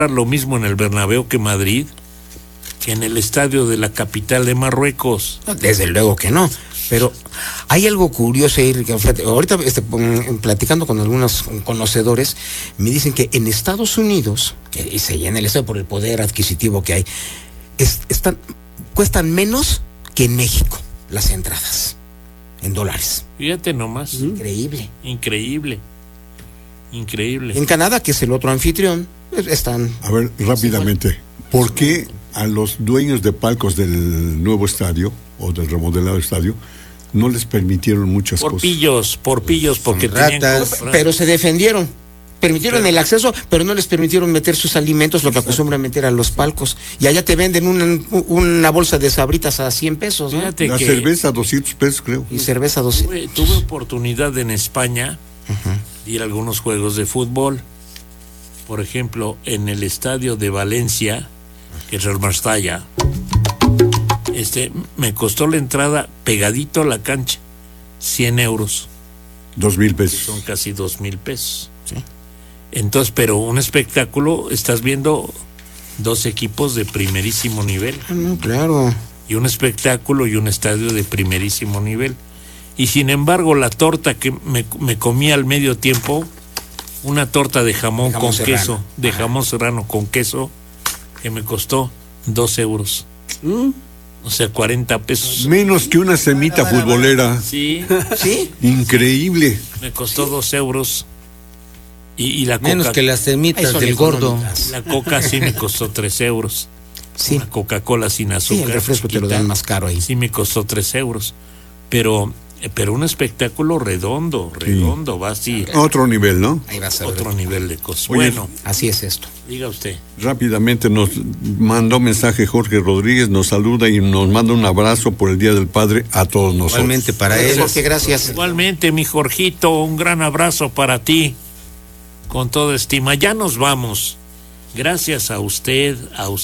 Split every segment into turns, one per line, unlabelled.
lo mismo en el Bernabéu que Madrid, que en el estadio de la capital de Marruecos.
Desde luego que no, pero hay algo curioso ahí, ahorita platicando con algunos conocedores, me dicen que en Estados Unidos, que se llena el estadio por el poder adquisitivo que hay, cuestan menos que en México las entradas, en dólares.
Fíjate nomás. Increíble. En
Canadá, que es el otro anfitrión, están...
A ver, rápidamente, ¿por qué a los dueños de palcos del nuevo estadio o del remodelado estadio no les permitieron muchas
cosas? Por pillos, porque
ratas, pero se defendieron. Permitieron el acceso, pero no les permitieron meter sus alimentos, lo que acostumbran meter a los palcos. Y allá te venden una bolsa de Sabritas a 100 pesos, ¿no?
La cerveza a 200 pesos, creo.
Y cerveza a 200.
Tuve oportunidad en España de ir a algunos juegos de fútbol. Por ejemplo, en el estadio de Valencia, que es el Mestalla, me costó la entrada pegadito a la cancha, 100 euros.
2,000 pesos.
Son casi 2,000 pesos.
Sí.
Entonces, pero un espectáculo, estás viendo dos equipos de primerísimo nivel.
Claro.
Y un espectáculo y un estadio de primerísimo nivel. Y sin embargo, la torta que me comí al medio tiempo, una torta de jamón con
serrano.
Queso, de jamón serrano con queso, que me costó 2 euros. O sea, 40 pesos.
Menos que una semita futbolera.
Sí.
Increíble.
Me costó 2 euros. Y la coca.
Menos que las semitas del gordo.
La coca sí me costó 3 euros.
Sí.
Una Coca-Cola sin azúcar.
Sí, el refresco te lo dan más caro ahí.
Sí me costó 3 euros. Pero un espectáculo redondo, va así.
Otro nivel, ¿no?
Ahí va a ser
otro nivel de cosas.
Oye,
bueno,
así es esto.
Diga usted.
Rápidamente nos mandó mensaje Jorge Rodríguez, nos saluda y nos manda un abrazo por el Día del Padre a todos nosotros.
Igualmente para él.
Jorge, gracias.
Igualmente, mi Jorgito, un gran abrazo para ti. Con toda estima. Ya nos vamos. Gracias a usted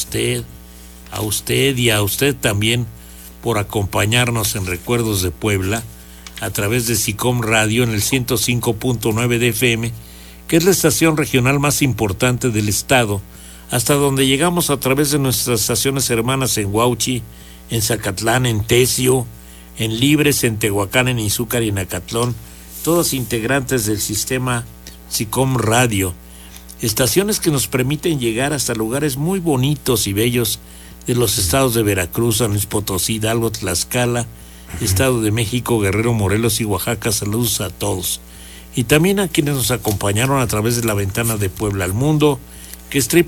y a usted también por acompañarnos en Recuerdos de Puebla a través de SICOM Radio en el 105.9 de FM, que es la estación regional más importante del estado, hasta donde llegamos a través de nuestras estaciones hermanas en Huauchi, en Zacatlán, en Tesio, en Libres, en Tehuacán, en Izúcar y en Acatlón, todas integrantes del sistema SICOM Radio, estaciones que nos permiten llegar hasta lugares muy bonitos y bellos de los estados de Veracruz, San Luis Potosí, Hidalgo, Tlaxcala, Estado de México, Guerrero, Morelos y Oaxaca. Saludos a todos. Y también a quienes nos acompañaron a través de la ventana de Puebla al mundo, que es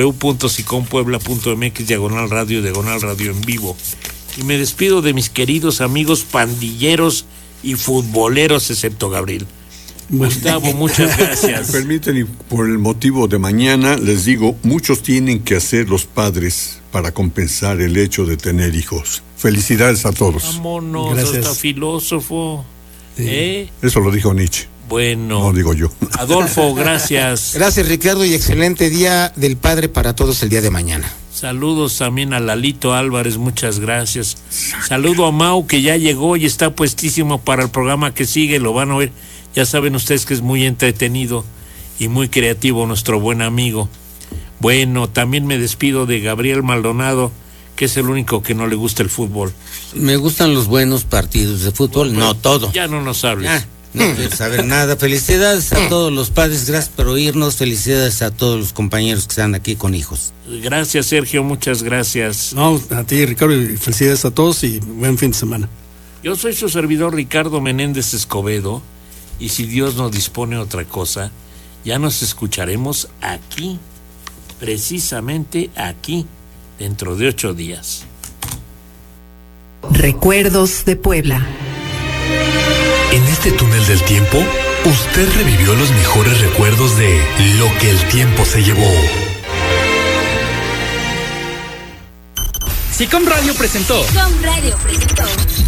www.sicompuebla.mx/radio en vivo. Y me despido de mis queridos amigos pandilleros y futboleros, excepto Gabriel. Gustavo, muchas gracias.
Permiten, y por el motivo de mañana, les digo, muchos tienen que hacer los padres para compensar el hecho de tener hijos. Felicidades a todos.
Vámonos,
gracias.
hasta filósofo. Sí.
Eso lo dijo Nietzsche.
Bueno.
No digo yo.
Adolfo, gracias.
Gracias, Ricardo, y excelente Día del Padre para todos el día de mañana.
Saludos también a Lalito Álvarez, muchas gracias. Saludo a Mau, que ya llegó y está puestísimo para el programa que sigue, lo van a oír. Ya saben ustedes que es muy entretenido y muy creativo nuestro buen amigo. Bueno, también me despido de Gabriel Maldonado, que es el único que no le gusta el fútbol.
Me gustan los buenos partidos de fútbol,
Bueno,
no todo.
Ya no nos hables.
No quiero saber nada. Felicidades a todos los padres, gracias por oírnos. Felicidades a todos los compañeros que están aquí con hijos.
Gracias, Sergio, muchas gracias.
No, a ti, Ricardo, y felicidades a todos y buen fin de semana.
Yo soy su servidor Ricardo Menéndez Escobedo, y si Dios nos dispone otra cosa, ya nos escucharemos aquí, precisamente aquí, dentro de 8 días.
Recuerdos de Puebla.
En este túnel del tiempo, usted revivió los mejores recuerdos de lo que el tiempo se llevó.
SICOM Radio presentó.